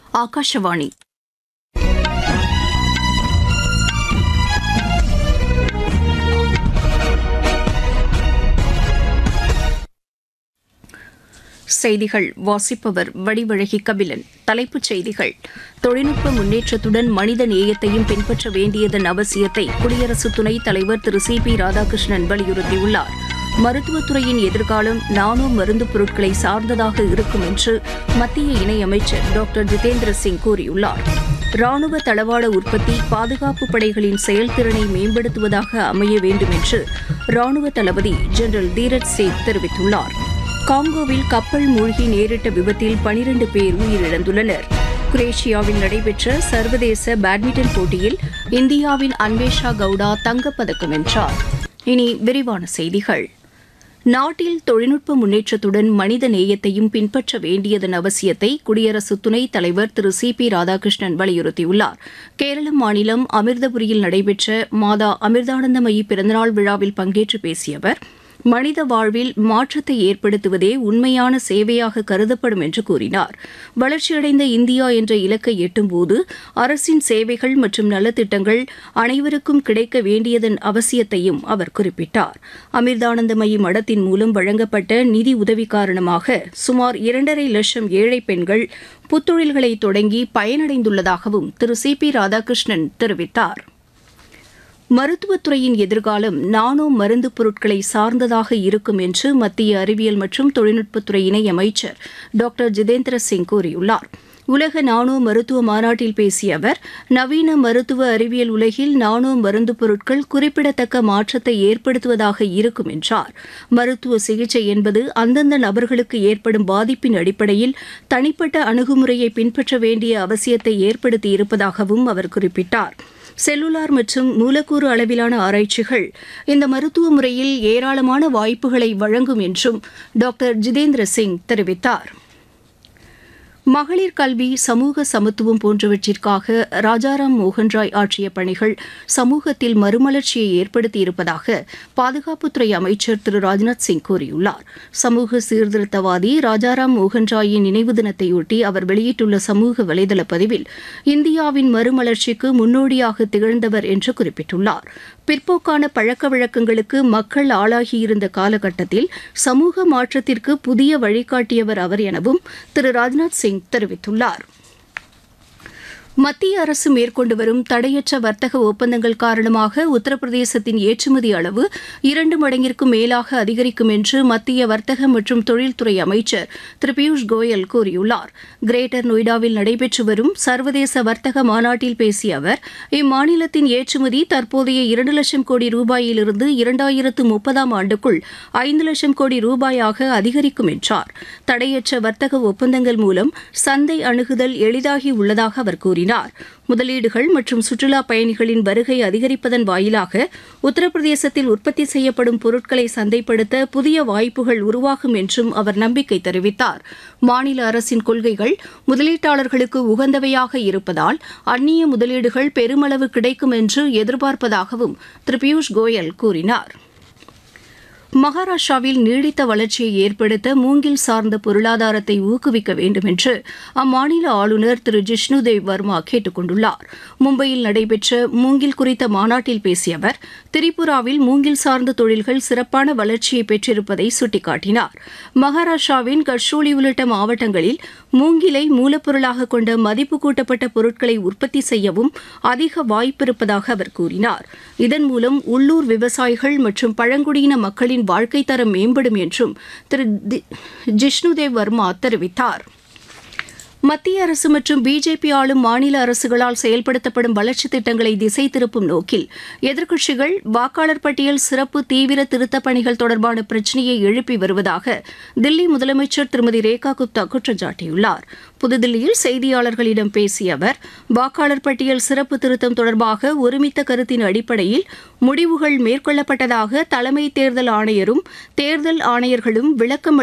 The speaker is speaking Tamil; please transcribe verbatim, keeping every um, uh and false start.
ஆகாஷவாணி. செய்திகள் வாசிப்பவர் வடிவழகி கபிலன். தலைப்புச் செய்திகள்: தொழில்நுட்ப முன்னேற்றத்துடன் மனித நேயத்தையும் பின்பற்ற வேண்டியதன் அவசியத்தை குடியரசு துணைத் தலைவர் திரு சி பி ராதாகிருஷ்ணன் வலியுறுத்தியுள்ளார். மருத்துவத்துறையின் எதிர்காலம் நானோ மருந்து பொருட்களை சார்ந்ததாக இருக்கும் என்று மத்திய இணையமைச்சர் டாக்டர் ஜிதேந்திர சிங் கூறியுள்ளார். ராணுவ தளவாட உற்பத்தி பாதுகாப்பு படைகளின் செயல்திறனை மேம்படுத்துவதாக அமைய வேண்டும் என்று ராணுவ தளபதி ஜெனரல் தீரஜ் சேத் தெரிவித்துள்ளார். காங்கோவில் கப்பல் மூழ்கி நேரிட்ட விபத்தில் பனிரண்டு பேர் உயிரிழந்துள்ளனர். குரேஷியாவில் நடைபெற்ற சர்வதேச பேட்மிண்டன் போட்டியில் இந்தியாவின் அன்வேஷா கவுடா தங்கப்பதக்கம் வென்றார். இனி விரிவான செய்திகள். நாட்டில் தொழில்நுட்ப முன்னேற்றத்துடன் மனித நேயத்தையும் பின்பற்ற வேண்டியதன் அவசியத்தை குடியரசு துணைத் தலைவர் திரு சி பி ராதாகிருஷ்ணன் வலியுறுத்தியுள்ளார். கேரள மாநிலம் அமிர்தபுரியில் நடைபெற்ற மாதா அமிர்தானந்தமயி பிறந்தநாள் விழாவில் பங்கேற்று பேசிய அவர், மனித வாழ்வில் மாற்றத்தை ஏற்படுத்துவதே உண்மையான சேவையாக கருதப்படும் என்று கூறினார். வளர்ச்சியடைந்த இந்தியா என்ற இலக்கை எட்டும்போது அரசின் சேவைகள் மற்றும் நலத்திட்டங்கள் அனைவருக்கும் கிடைக்க வேண்டியதன் அவசியத்தையும் அவர் குறிப்பிட்டார். அமிர்தானந்தமயி மடத்தின் மூலம் வழங்கப்பட்ட நிதி உதவி காரணமாக சுமார் இரண்டரை லட்சம் ஏழை பெண்கள் புத்தொழில்களை தொடங்கி பயனடைந்துள்ளதாகவும் திரு சி பி ராதாகிருஷ்ணன் தெரிவித்தார். மருத்துவத்துறையின் எதிர்காலம் நானோ மருந்து பொருட்களை சார்ந்ததாக இருக்கும் என்று மத்திய அறிவியல் மற்றும் தொழில்நுட்பத்துறை இணையமைச்சர் டாக்டர் ஜிதேந்திர சிங் கூறியுள்ளார். உலக நானோ மருத்துவ மாநாட்டில் பேசிய அவர், நவீன மருத்துவ அறிவியல் உலகில் நானோ மருந்து பொருட்கள் குறிப்பிடத்தக்க மாற்றத்தை ஏற்படுத்துவதாக இருக்கும் என்றார். மருத்துவ சிகிச்சை என்பது அந்தந்த நபர்களுக்கு ஏற்படும் பாதிப்பின் அடிப்படையில் தனிப்பட்ட அணுகுமுறையை பின்பற்ற வேண்டிய அவசியத்தை ஏற்படுத்தியிருப்பதாகவும் அவர் குறிப்பிட்டார். செல்லுலார் மற்றும் மூலக்கூறு அளவிலான ஆராய்ச்சிகள் இந்த மருத்துவ முறையில் ஏராளமான வாய்ப்புகளை வழங்கும் என்றும் டாக்டர் ஜிதேந்திர சிங் தெரிவித்தார். மகளிர் கல்வி, சமூக சமத்துவம் போன்றவற்றிற்காக ராஜாராம் மோகன் ராய் ஆற்றிய பணிகள் சமூகத்தில் மறுமலர்ச்சியை ஏற்படுத்தியிருப்பதாக பாதுகாப்புத்துறை அமைச்சர் திரு ராஜ்நாத் சிங் கூறியுள்ளார். சமூக சீர்திருத்தவாதி ராஜாராம் மோகன் ராயின் நினைவு தினத்தையொட்டி அவர் வெளியிட்டுள்ள சமூக வலைதள பதிவில், இந்தியாவின் மறுமலர்ச்சிக்கு முன்னோடியாக திகழ்ந்தவர் என்று குறிப்பிட்டுள்ளார். பிற்போக்கான பழக்க வழக்கங்களுக்கு மக்கள் ஆளாகியிருந்த காலகட்டத்தில் சமூக மாற்றத்திற்கு புதிய வழிகாட்டியவர் அவர் எனவும் திரு ராஜ்நாத் சிங் தெரிவித்துள்ளார். மத்திய அரசு மேற்கொண்டு வரும் தடையற்ற வர்த்தக ஒப்பந்தங்கள் காரணமாக உத்தரப்பிரதேசத்தின் ஏற்றுமதி அளவு இரண்டு மடங்கிற்கும் மேலாக அதிகரிக்கும் என்று மத்திய வர்த்தக மற்றும் தொழில்துறை அமைச்சர் திரு பியூஷ் கோயல் கூறியுள்ளார். கிரேட்டர் நொய்டாவில் நடைபெற்று வரும் சர்வதேச வர்த்தக மாநாட்டில் பேசிய அவர், இம்மாநிலத்தின் ஏற்றுமதி தற்போதைய இரண்டு லட்சம் கோடி ரூபாயிலிருந்து இரண்டாயிரத்து முப்பதாம் ஆண்டுக்குள் ஐந்து லட்சம் கோடி ரூபாயாக அதிகரிக்கும் என்றார். தடையற்ற வர்த்தக ஒப்பந்தங்கள் மூலம் சந்தை அணுகுதல் எளிதாகி உள்ளதாக அவர் கூறினார். முதலீடுகள் மற்றும் சுற்றுலா பயணிகளின் வருகை அதிகரிப்பதன் வாயிலாக உத்தரப்பிரதேசத்தில் உற்பத்தி செய்யப்படும் பொருட்களை சந்தைப்படுத்த புதிய வாய்ப்புகள் உருவாகும் என்றும் அவர் நம்பிக்கை தெரிவித்தார். மாநில அரசின் கொள்கைகள் முதலீட்டாளர்களுக்கு உகந்தவையாக இருப்பதால் அந்நிய முதலீடுகள் பெருமளவு கிடைக்கும் என்று எதிர்பார்ப்பதாகவும் திரு பியூஷ் கோயல் கூறினார். மகாராஷ்டிராவில் நீடித்த வளர்ச்சியை ஏற்படுத்த மூங்கில் சார்ந்த பொருளாதாரத்தை ஊக்குவிக்க வேண்டும் என்று அம்மாநில ஆளுநர் திரு ஜிஷ்ணுதேவ் வர்மா கேட்டுக் கொண்டுள்ளார். மும்பையில் நடைபெற்ற மூங்கில் குறித்த மாநாட்டில் பேசிய அவர், திரிபுராவில் மூங்கில் சார்ந்த தொழில்கள் சிறப்பான வளர்ச்சியை பெற்றிருப்பதை சுட்டிக்காட்டினார். மகாராஷ்டிராவின் கட்சோலி உள்ளிட்ட மாவட்டங்களில் மூங்கிலை மூலப்பொருளாக கொண்ட மதிப்பு கூட்டப்பட்ட பொருட்களை உற்பத்தி செய்யவும் அதிக வாய்ப்பிருப்பதாக அவர் கூறினார். இதன் மூலம் உள்ளூர் விவசாயிகள் மற்றும் பழங்குடியின மக்களின் வாழ்க்கை தரம் மேம்படும் என்றும் திரு ஜிஷ்ணுதேவ் வர்மா தெரிவித்தார். மத்திய அரசு மற்றும் பிஜேபி ஆளும் மாநில அரசுகளால் செயல்படுத்தப்படும் வளர்ச்சித் திட்டங்களை திசை திருப்பும் நோக்கில் எதிர்க்கட்சிகள் வாக்காளர் பட்டியல் சிறப்பு தீவிர திருத்தப் பணிகள் தொடர்பான பிரச்சினையை எழுப்பி வருவதாக தில்லி முதலமைச்சர் திருமதி ரேகா குப்தா குற்றம் சாட்டியுள்ளார். புதுதில்லியில் செய்தியாளர்களிடம் பேசிய அவர், வாக்காளர் பட்டியல் சிறப்பு திருத்தம் தொடர்பாக ஒருமித்த கருத்தின் அடிப்படையில் முடிவுகள் மேற்கொள்ளப்பட்டதாக தலைமை தேர்தல் ஆணையரும் தேர்தல் ஆணையர்களும் விளக்கம்